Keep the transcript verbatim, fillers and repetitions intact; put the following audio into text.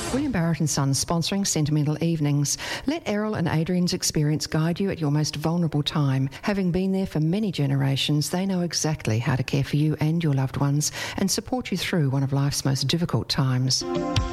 William Barrett and Sons sponsoring Sentimental Evenings. Let Errol and Adrian's experience guide you at your most vulnerable time. Having been there for many generations, they know exactly how to care for you and your loved ones and support you through one of life's most difficult times.